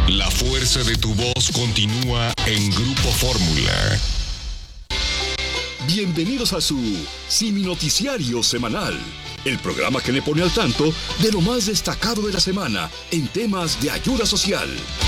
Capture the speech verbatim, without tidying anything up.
La fuerza de tu voz continúa en Grupo Fórmula. Bienvenidos a su Simi Noticiario Semanal, el programa que le pone al tanto de lo más destacado de la semana en temas de ayuda social.